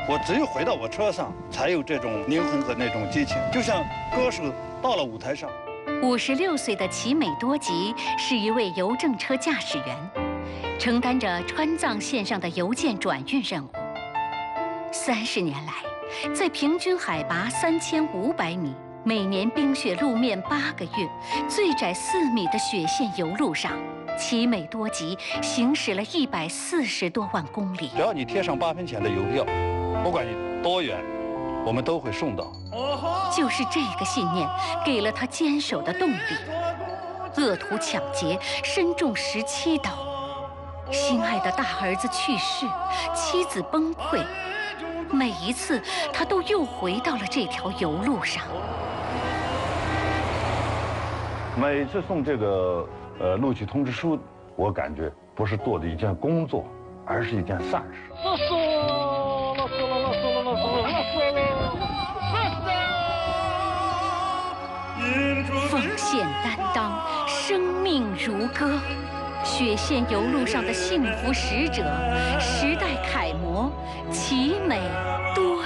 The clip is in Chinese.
我只有回到我车上，才有这种灵魂和那种激情，就像歌手到了舞台上。 56岁的齐美多吉是一位邮政车驾驶员，承担着川藏线上的邮件转运任务。30年来，在平均海拔3500米、每年冰雪路面8个月、最窄4米的雪线油路上，齐美多吉行驶了140多万公里。 只要你贴上8分钱的邮票，不管你多远，我们都会送到。 就是这个信念，给了他坚守的动力。恶徒抢劫，身中17刀，心爱的大儿子去世，妻子崩溃，每一次他都又回到了这条油路上。 每次送这个录取通知书，我感觉不是做的一件工作，而是一件善事。 奉献担当，生命如歌。雪线油路上的幸福使者，时代楷模，齐美多